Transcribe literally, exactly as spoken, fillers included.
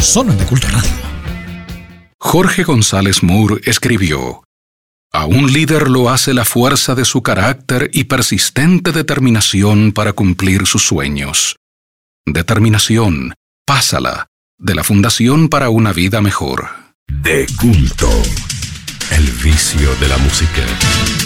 solo en De Culto Radio. Jorge González Moore escribió: a un líder lo hace la fuerza de su carácter y persistente determinación para cumplir sus sueños. Determinación, pásala, de la Fundación para una Vida Mejor. De Culto, el vicio de la música.